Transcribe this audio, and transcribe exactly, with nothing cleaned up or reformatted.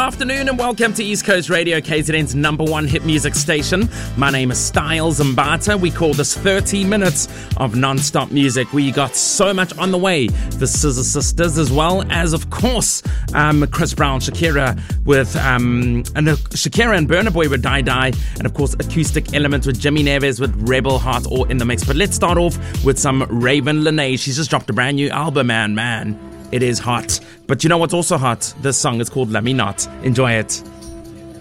afternoon and welcome to East Coast Radio, K Z N's number one hit music station. My name is Styles Mbata. We call this thirty minutes of non-stop music. We got so much on the way. The Scissor Sisters, as well as, of course, um, Chris Brown, Shakira with um, and uh, Shakira and Burna Boy with Die Die, and of course Acoustic Element with Jimmy Neves with Rebel Heart all in the mix. But let's start off with some Raven Lene. She's just dropped a brand new album, man, man. It is hot. But you know what's also hot? This song is called Let Me Not. Enjoy it.